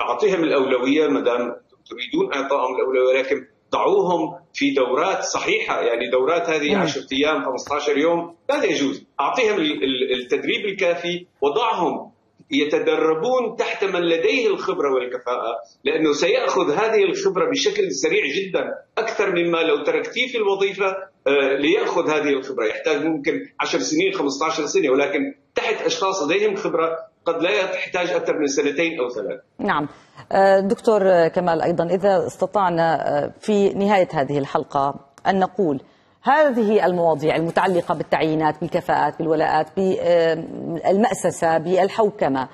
اعطيهم الاولويه ما دام تريدون اعطائهم الاولويه، ولكن ضعوهم في دورات صحيحه، يعني دورات هذه 10 ايام 15 يوم لا يجوز. اعطيهم التدريب الكافي وضعهم يتدربون تحت من لديه الخبره والكفاءه، لانه سياخذ هذه الخبره بشكل سريع جدا اكثر مما لو تركتيه في الوظيفه لياخذ هذه الخبره. يحتاج ممكن 10 سنين 15 سنه، ولكن تحت اشخاص لديهم خبره قد لا تحتاج اكثر من 2 أو 3. نعم دكتور كمال، ايضا اذا استطعنا في نهايه هذه الحلقه ان نقول هذه المواضيع المتعلقة بالتعيينات، بالكفاءات، بالولاءات، بالمأسسة، بالحوكمة،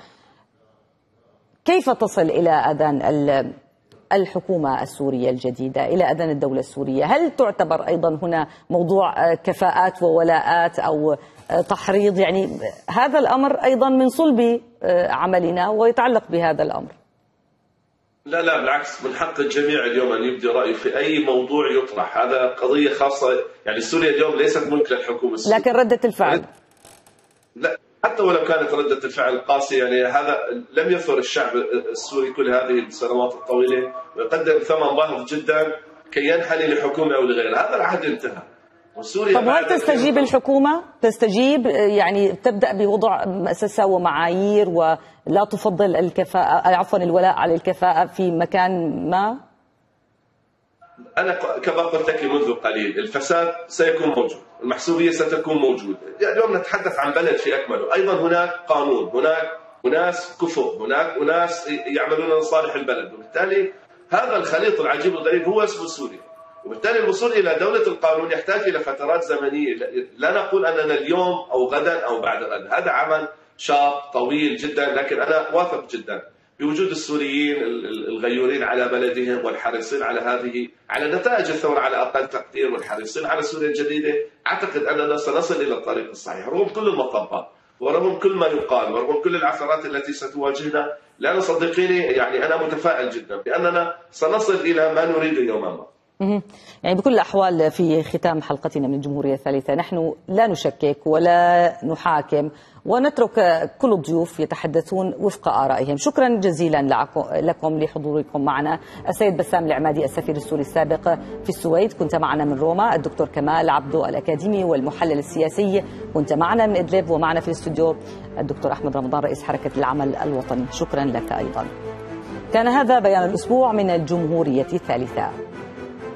كيف تصل إلى أذان الحكومة السورية الجديدة، إلى أذان الدولة السورية؟ هل تعتبر أيضا هنا موضوع كفاءات وولاءات أو تحريض؟ يعني هذا الأمر أيضا من صلب عملنا ويتعلق بهذا الأمر. لا بالعكس، من حق الجميع اليوم أن يبدي رأيه في أي موضوع يطرح. هذا قضية خاصة، يعني سوريا اليوم ليست ملك للحكومة السورية، لكن ردة الفعل لا، حتى ولو كانت ردة الفعل قاسية، يعني هذا لم يثر الشعب السوري كل هذه السنوات الطويلة ويقدم ثمن باهظ جدا كي ينحني لحكومة أو لغيرها. هذا العهد انتهى. طب هل تستجيب الحكومة؟ تستجيب يعني تبدأ بوضع مؤسسة ومعايير ولا تفضل الكفاءة، عفوا الولاء على الكفاءة في مكان ما؟ أنا كما قلت لك منذ قليل، الفساد سيكون موجود، المحسوبية ستكون موجودة. يعني اليوم نتحدث عن بلد في أكمله، أيضا هناك قانون، هناك أناس كفؤ، هناك أناس يعملون لصالح البلد، وبالتالي هذا الخليط العجيب الغريب هو اسمه سوريا. وبالتالي الوصول إلى دولة القانون يحتاج إلى فترات زمنية، لا نقول أننا اليوم أو غدا أو بعد غد، هذا عمل شاق طويل جدا، لكن أنا واثق جدا بوجود السوريين الغيورين على بلدهم والحريصين على نتائج الثورة على أقل تقدير، والحريصين على سوريا الجديدة. أعتقد أننا سنصل إلى الطريق الصحيح رغم كل المطبات ورغم كل ما يقال ورغم كل العثرات التي ستواجهنا. لأن صدقيني يعني أنا متفائل جدا بأننا سنصل إلى ما نريد يوما ما. يعني بكل الأحوال في ختام حلقتنا من الجمهورية الثالثة نحن لا نشكك ولا نحاكم ونترك كل الضيوف يتحدثون وفق آرائهم. شكرا جزيلا لكم لحضوركم معنا. السيد بسام العمادي السفير السوري السابق في السويد كنت معنا من روما، الدكتور كمال عبدو الأكاديمي والمحلل السياسي كنت معنا من إدلب، ومعنا في الاستوديو الدكتور أحمد رمضان رئيس حركة العمل الوطني. شكرا لك أيضا. كان هذا بيان الأسبوع من الجمهورية الثالثة.